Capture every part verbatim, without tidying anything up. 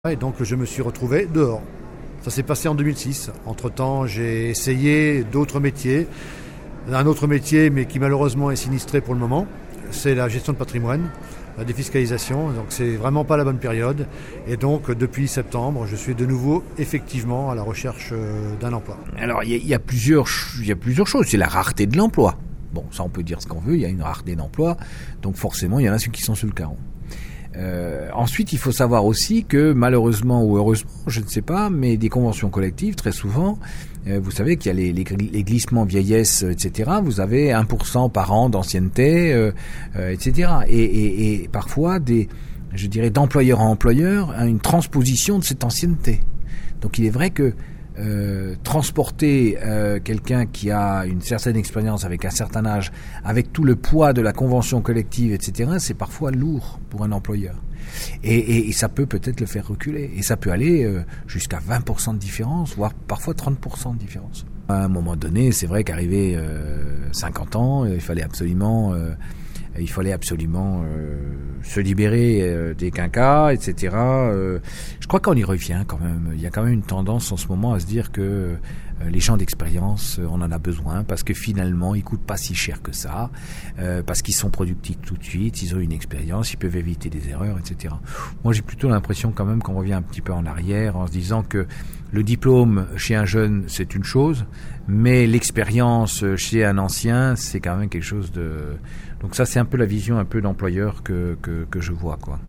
Et donc je me suis retrouvé dehors. Ça s'est passé en deux mille six. Entre-temps, j'ai essayé d'autres métiers. Un autre métier, mais qui malheureusement est sinistré pour le moment, c'est la gestion de patrimoine, la défiscalisation. Donc c'est vraiment pas la bonne période. Et donc depuis septembre, je suis de nouveau effectivement à la recherche d'un emploi. Alors il y, y a plusieurs, il y a plusieurs choses. C'est la rareté de l'emploi. Bon, ça on peut dire ce qu'on veut. Il y a une rareté d'emploi, donc forcément il y en a ceux qui sont sous le carreau. Euh, ensuite, il faut savoir aussi que malheureusement ou heureusement, je ne sais pas, mais des conventions collectives, très souvent, euh, vous savez qu'il y a les, les, les glissements vieillesse, et cetera. Vous avez un pour cent par an d'ancienneté, euh, euh, et cetera. Et, et, et parfois, des, je dirais, d'employeur à employeur, une transposition de cette ancienneté. Donc, il est vrai que Euh, transporter euh, quelqu'un qui a une certaine expérience avec un certain âge, avec tout le poids de la convention collective, et cetera, c'est parfois lourd pour un employeur. Et, et, et ça peut peut-être le faire reculer. Et ça peut aller euh, jusqu'à vingt pour cent de différence, voire parfois trente pour cent de différence. À un moment donné, c'est vrai qu'arrivé euh, cinquante ans, il fallait absolument... Euh, Il fallait absolument euh, se libérer euh, des quinquas, et cetera. Euh, je crois qu'on y revient quand même. Il y a quand même une tendance en ce moment à se dire que euh, les gens d'expérience, euh, on en a besoin parce que finalement, ils coûtent pas si cher que ça, euh, parce qu'ils sont productifs tout de suite, ils ont une expérience, ils peuvent éviter des erreurs, et cetera. Moi, j'ai plutôt l'impression quand même qu'on revient un petit peu en arrière en se disant que le diplôme chez un jeune, c'est une chose, mais l'expérience chez un ancien, c'est quand même quelque chose de... Donc ça, c'est un peu la vision un peu d'employeur que, que, que je vois, quoi.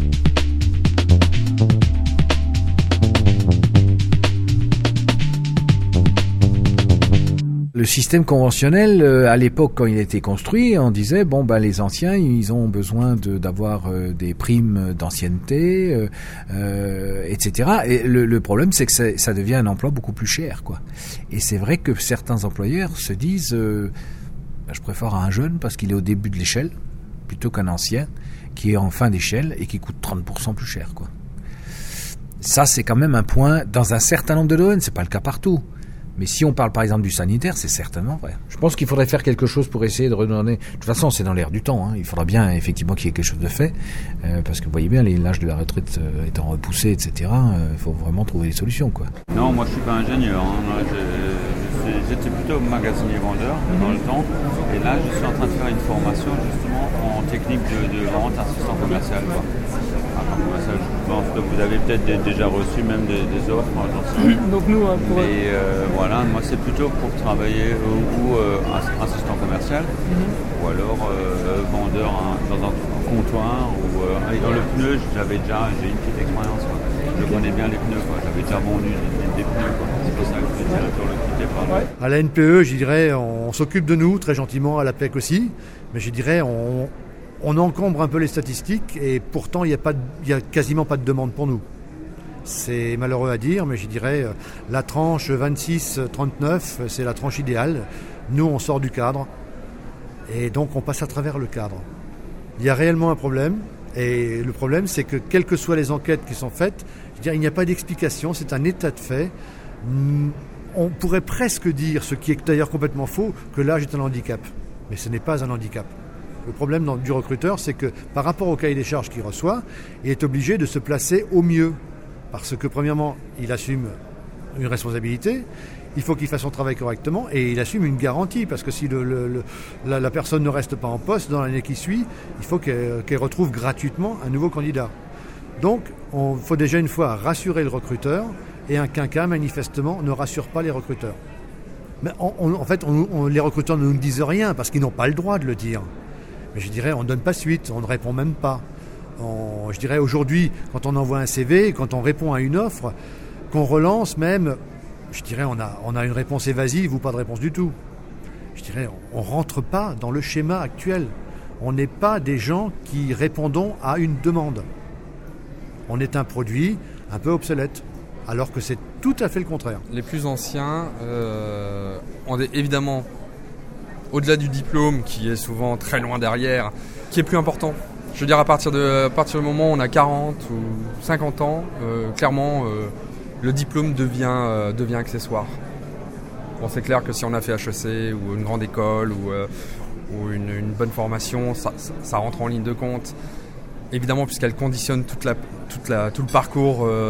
Le système conventionnel, euh, à l'époque, quand il a été construit, on disait, bon, ben, les anciens, ils ont besoin de, d'avoir euh, des primes d'ancienneté, euh, euh, et cetera. Et le, le problème, c'est que ça, ça devient un emploi beaucoup plus cher, quoi. Et c'est vrai que certains employeurs se disent, euh, ben, je préfère un jeune parce qu'il est au début de l'échelle, plutôt qu'un ancien qui est en fin d'échelle et qui coûte trente pour cent plus cher, quoi. Ça, c'est quand même un point dans un certain nombre de domaines, c'est pas le cas partout. Mais si on parle par exemple du sanitaire, c'est certainement vrai. Je pense qu'il faudrait faire quelque chose pour essayer de redonner... De toute façon, c'est dans l'air du temps. Hein. Il faudra bien effectivement qu'il y ait quelque chose de fait. Euh, parce que vous voyez bien, l'âge de la retraite euh, étant repoussé, et cetera, il euh, faut vraiment trouver des solutions, quoi. Non, moi je suis pas ingénieur. Hein. Moi, je, j'étais plutôt magasinier vendeur dans le temps. Et là, je suis en train de faire une formation justement en technique de, de vente, assistant commercial, quoi. Ça, je pense que vous avez peut-être déjà reçu même des, des offres. Oui, donc nous, hein, pour... Et euh, voilà, moi c'est plutôt pour travailler ou, ou euh, assistant commercial, mm-hmm. ou alors euh, vendeur hein, dans un comptoir ou euh, dans le pneu. J'avais déjà, j'ai une petite expérience. Quoi. Je okay. connais bien les pneus. Quoi. J'avais déjà vendu des, des pneus. Quoi. C'est pour ça que je suis interlocuté par là. À la N P E, je dirais, on s'occupe de nous très gentiment, à la P E C aussi, mais je dirais on On encombre un peu les statistiques et pourtant il n'y a, pas de, il y a quasiment pas de demande pour nous. C'est malheureux à dire, mais je dirais la tranche vingt-six trente-neuf, c'est la tranche idéale. Nous, on sort du cadre et donc on passe à travers le cadre. Il y a réellement un problème et le problème, c'est que quelles que soient les enquêtes qui sont faites, je veux dire, il n'y a pas d'explication, c'est un état de fait. On pourrait presque dire, ce qui est d'ailleurs complètement faux, que l'âge est un handicap. Mais ce n'est pas un handicap. Le problème du recruteur, c'est que par rapport au cahier des charges qu'il reçoit, il est obligé de se placer au mieux. Parce que premièrement, il assume une responsabilité, il faut qu'il fasse son travail correctement et il assume une garantie. Parce que si le, le, le, la, la personne ne reste pas en poste dans l'année qui suit, il faut qu'elle, qu'elle retrouve gratuitement un nouveau candidat. Donc, il faut déjà une fois rassurer le recruteur et un quinquas, manifestement, ne rassure pas les recruteurs. Mais on, on, en fait, on, on, les recruteurs ne nous disent rien parce qu'ils n'ont pas le droit de le dire. Mais je dirais, on ne donne pas suite, on ne répond même pas. On, je dirais, aujourd'hui, quand on envoie un C V, quand on répond à une offre, qu'on relance même, je dirais, on a, on a une réponse évasive ou pas de réponse du tout. Je dirais, on ne rentre pas dans le schéma actuel. On n'est pas des gens qui répondons à une demande. On est un produit un peu obsolète, alors que c'est tout à fait le contraire. Les plus anciens euh, ont des, évidemment... au-delà du diplôme, qui est souvent très loin derrière, qui est plus important. Je veux dire, à partir, de, à partir du moment où on a quarante ou cinquante ans, euh, clairement, euh, le diplôme devient, euh, devient accessoire. Bon, c'est clair que si on a fait H E C ou une grande école ou, euh, ou une, une bonne formation, ça, ça, ça rentre en ligne de compte. Évidemment, puisqu'elle conditionne toute la, toute la, tout le parcours